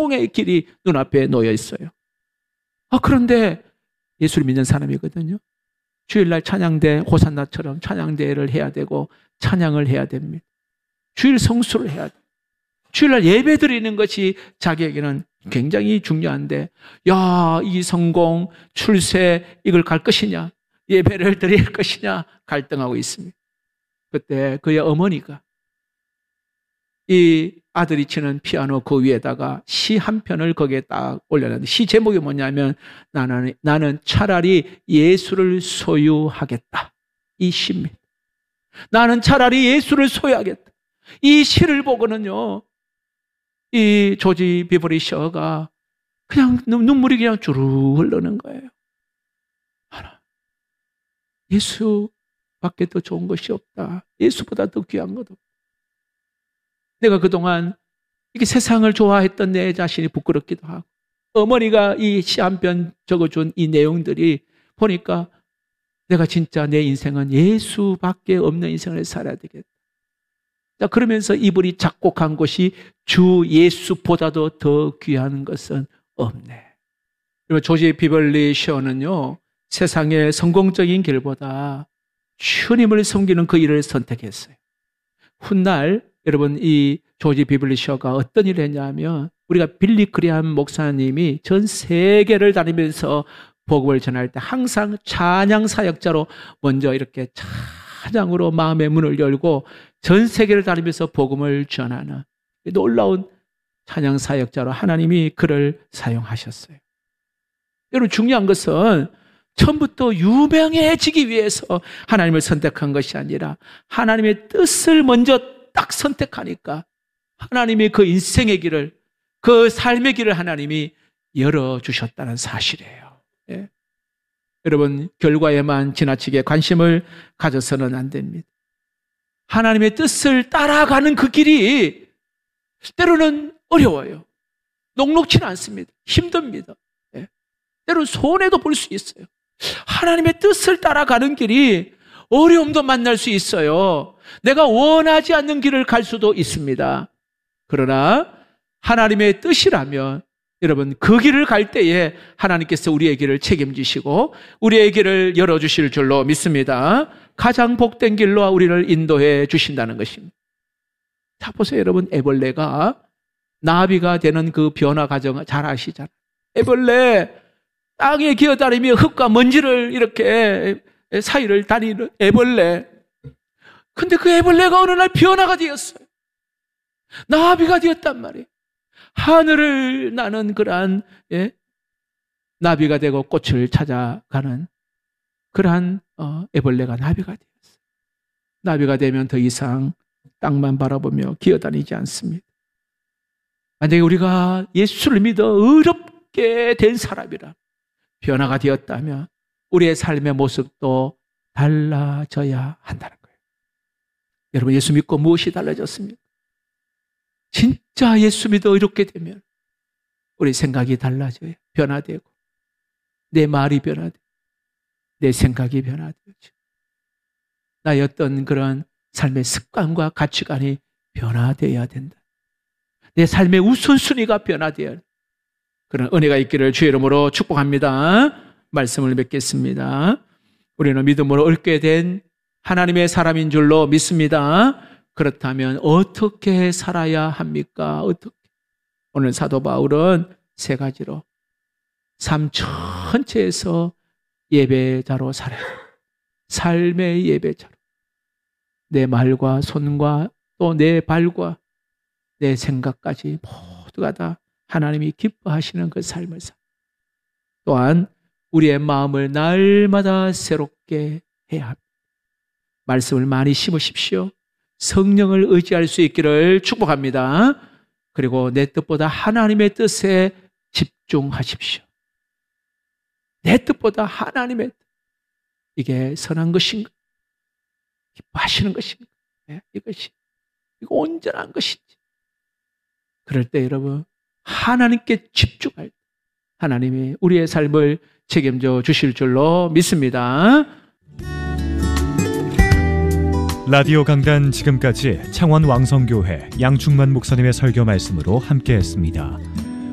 성공의 길이 눈앞에 놓여 있어요. 그런데 예수를 믿는 사람이거든요. 주일날 찬양대, 호산나처럼 찬양대를 해야 되고 찬양을 해야 됩니다. 주일 성수를 해야 돼요. 주일날 예배 드리는 것이 자기에게는 굉장히 중요한데, 이 성공, 출세, 이걸 갈 것이냐, 예배를 드릴 것이냐 갈등하고 있습니다. 그때 그의 어머니가 이 아들이 치는 피아노 그 위에다가 시 한 편을 거기에 딱 올려놨는데, 시 제목이 뭐냐면 나는 차라리 예수를 소유하겠다, 이 시입니다. 나는 차라리 예수를 소유하겠다. 이 시를 보고는요, 이 조지 비버리 셔가 그냥 눈물이 그냥 주르 흐르는 거예요. 예수밖에 더 좋은 것이 없다. 예수보다 더 귀한 것 없다. 내가 그동안 이렇게 세상을 좋아했던 내 자신이 부끄럽기도 하고, 어머니가 이 시 한 편 적어준 이 내용들이 보니까 내가 진짜 내 인생은 예수밖에 없는 인생을 살아야 되겠다. 자, 그러면서 이분이 작곡한 것이 주 예수보다도 더 귀한 것은 없네. 그리고 조지 비벌리 셔는요, 세상의 성공적인 길보다 주님을 섬기는 그 일을 선택했어요. 훗날 여러분, 이 조지 비벌리 셔가 어떤 일을 했냐면, 우리가 빌리 그레함 목사님이 전 세계를 다니면서 복음을 전할 때 항상 찬양 사역자로 먼저 이렇게 찬양으로 마음의 문을 열고 전 세계를 다니면서 복음을 전하는 놀라운 찬양 사역자로 하나님이 그를 사용하셨어요. 여러분, 중요한 것은 처음부터 유명해지기 위해서 하나님을 선택한 것이 아니라 하나님의 뜻을 먼저 딱 선택하니까 하나님이 그 인생의 길을, 그 삶의 길을 하나님이 열어주셨다는 사실이에요. 예. 여러분, 결과에만 지나치게 관심을 가져서는 안 됩니다. 하나님의 뜻을 따라가는 그 길이 때로는 어려워요. 녹록지는 않습니다. 힘듭니다. 예. 때로는 손해도 볼 수 있어요. 하나님의 뜻을 따라가는 길이 어려움도 만날 수 있어요. 내가 원하지 않는 길을 갈 수도 있습니다. 그러나 하나님의 뜻이라면 여러분, 그 길을 갈 때에 하나님께서 우리의 길을 책임지시고 우리의 길을 열어주실 줄로 믿습니다. 가장 복된 길로 우리를 인도해 주신다는 것입니다. 자, 보세요. 여러분, 애벌레가 나비가 되는 그 변화 과정 잘 아시잖아요. 애벌레 땅에 기어다니며 흙과 먼지를 이렇게 사이를 다니는 애벌레. 근데 그 애벌레가 어느 날 변화가 되었어요. 나비가 되었단 말이에요. 하늘을 나는 그러한 나비가 되고 꽃을 찾아가는 그러한 애벌레가 나비가 되었어요. 나비가 되면 더 이상 땅만 바라보며 기어다니지 않습니다. 만약에 우리가 예수를 믿어 의롭게 된 사람이라 변화가 되었다면 우리의 삶의 모습도 달라져야 한다는 거예요. 여러분, 예수 믿고 무엇이 달라졌습니까? 진짜 예수 믿어 의롭게 되면 우리 생각이 달라져요. 변화되고 내 말이 변화되고 내 생각이 변화되죠. 나의 어떤 그런 삶의 습관과 가치관이 변화되어야 된다. 내 삶의 우선순위가 변화되어야 한다. 그런 은혜가 있기를 주의 이름으로 축복합니다. 말씀을 맺겠습니다. 우리는 믿음으로 얻게 된 하나님의 사람인 줄로 믿습니다. 그렇다면 어떻게 살아야 합니까? 어떻게? 오늘 사도 바울은 세 가지로 삶 전체에서 예배자로 살아야 합니다. 삶의 예배자로. 내 말과 손과 또 내 발과 내 생각까지 모두가 다 하나님이 기뻐하시는 그 삶을 살. 또한 우리의 마음을 날마다 새롭게 해야 합니다. 말씀을 많이 심으십시오. 성령을 의지할 수 있기를 축복합니다. 그리고 내 뜻보다 하나님의 뜻에 집중하십시오. 내 뜻보다 하나님의 뜻. 이게 선한 것인가? 기뻐하시는 것인가? 네, 이것이 이거 온전한 것인지. 그럴 때 여러분, 하나님께 집중할 때 하나님이 우리의 삶을 책임져 주실 줄로 믿습니다. 라디오 강단 지금까지 창원 왕성교회 양충만 목사님의 설교 말씀으로 함께했습니다.